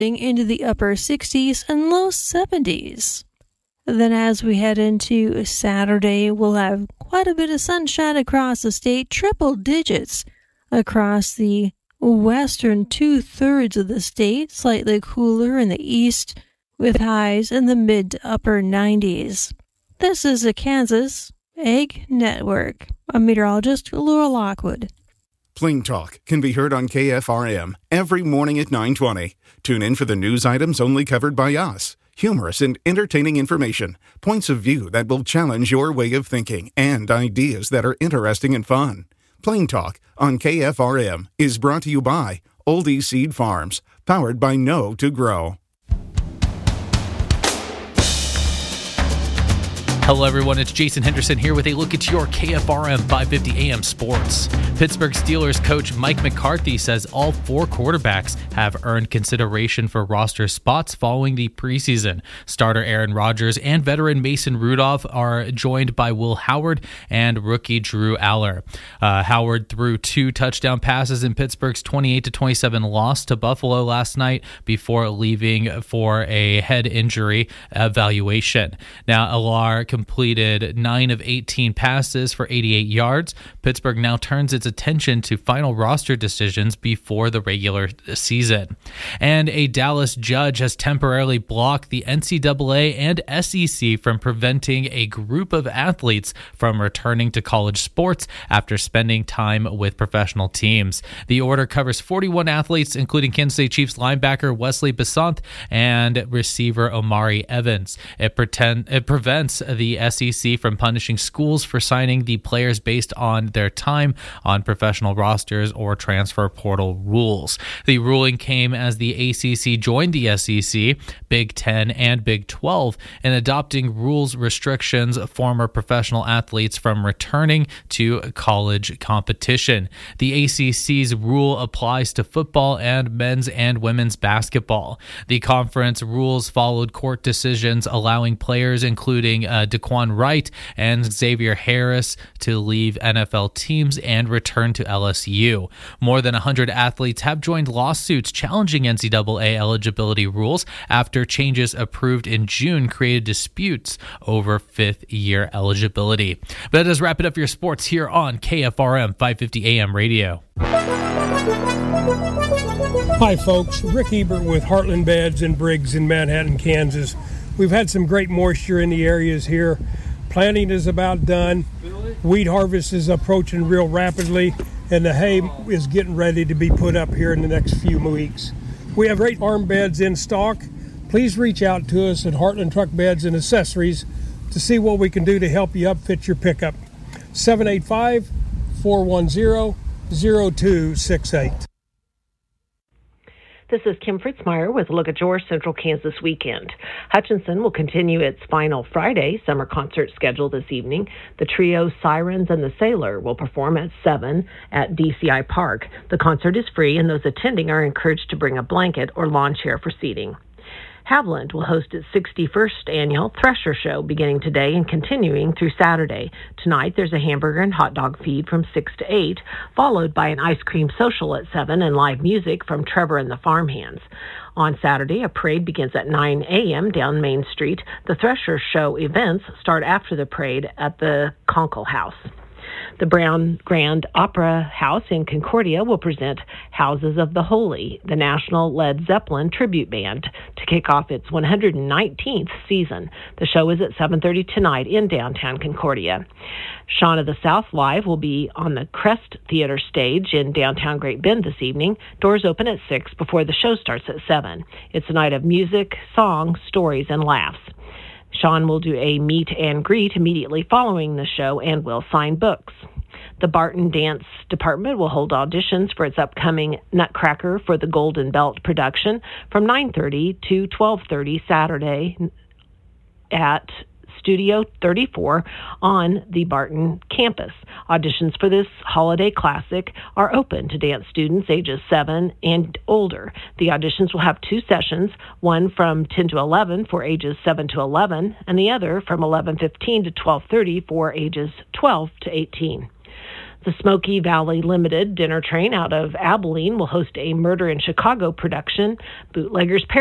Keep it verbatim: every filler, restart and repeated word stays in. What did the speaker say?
into the upper sixties and low seventies. Then as we head into Saturday, we'll have quite a bit of sunshine across the state, triple digits across the western two-thirds of the state, slightly cooler in the east, with highs in the mid to upper nineties. This is a Kansas Ag Network. I'm meteorologist Laura Lockwood. Plain Talk can be heard on K F R M every morning at nine twenty. Tune in for the news items only covered by us. Humorous and entertaining information, points of view that will challenge your way of thinking, and ideas that are interesting and fun. Plain Talk on K F R M is brought to you by Oldie Seed Farms, powered by Know to Grow. Hello everyone, it's Jason Henderson here with a look at your K F R M five fifty A M Sports. Pittsburgh Steelers coach Mike McCarthy says all four quarterbacks have earned consideration for roster spots following the preseason. Starter Aaron Rodgers and veteran Mason Rudolph are joined by Will Howard and rookie Drew Aller. Uh, Howard threw two touchdown passes in Pittsburgh's twenty-eight to twenty-seven loss to Buffalo last night before leaving for a head injury evaluation. Now, Aller completed nine of eighteen passes for eighty-eight yards. Pittsburgh now turns its attention to final roster decisions before the regular season. And a Dallas judge has temporarily blocked the N C double A and S E C from preventing a group of athletes from returning to college sports after spending time with professional teams. The order covers forty-one athletes, including Kansas City Chiefs linebacker Wesley Besant and receiver Omari Evans. It, pretend, it prevents the The S E C from punishing schools for signing the players based on their time on professional rosters or transfer portal rules. The ruling came as the A C C joined the S E C, Big Ten, and Big twelve in adopting rules restrictions former professional athletes from returning to college competition. The A C C's rule applies to football and men's and women's basketball. The conference rules followed court decisions allowing players including uh, Daquan Wright and Xavier Harris to leave N F L teams and return to L S U. More than one hundred athletes have joined lawsuits challenging N C double A eligibility rules after changes approved in June created disputes over fifth-year eligibility. But that does wrap it up for your sports here on K F R M five fifty A M Radio. Hi, folks. Rick Ebert with Heartland Beds and Briggs in Manhattan, Kansas. We've had some great moisture in the areas here. Planting is about done. Wheat harvest is approaching real rapidly, and the hay is getting ready to be put up here in the next few weeks. We have great farm beds in stock. Please reach out to us at Heartland Truck Beds and Accessories to see what we can do to help you upfit your pickup. seven eight five, four one zero, zero two six eight. This is Kim Fritzmeyer with a look at your Central Kansas weekend. Hutchinson will continue its final Friday summer concert schedule this evening. The trio Sirens and the Sailor will perform at seven at D C I Park. The concert is free, and those attending are encouraged to bring a blanket or lawn chair for seating. Haviland will host its sixty-first annual Thresher Show beginning today and continuing through Saturday. Tonight, there's a hamburger and hot dog feed from six to eight, followed by an ice cream social at seven and live music from Trevor and the Farmhands. On Saturday, a parade begins at nine a.m. down Main Street. The Thresher Show events start after the parade at the Conkle House. The Brown Grand Opera House in Concordia will present Houses of the Holy, the National Led Zeppelin tribute band, to kick off its one hundred nineteenth season. The show is at seven thirty tonight in downtown Concordia. Shaun of the South Live will be on the Crest Theater stage in downtown Great Bend this evening. Doors open at six before the show starts at seven. It's a night of music, song, stories, and laughs. Sean will do a meet and greet immediately following the show and will sign books. The Barton Dance Department will hold auditions for its upcoming Nutcracker for the Golden Belt production from nine thirty to twelve thirty Saturday at Studio thirty-four on the Barton campus. Auditions for this holiday classic are open to dance students ages seven and older. The auditions will have two sessions, one from ten to eleven for ages seven to eleven, and the other from eleven fifteen to twelve thirty for ages twelve to eighteen. The Smoky Valley Limited dinner train out of Abilene will host a Murder in Chicago production. Bootleggers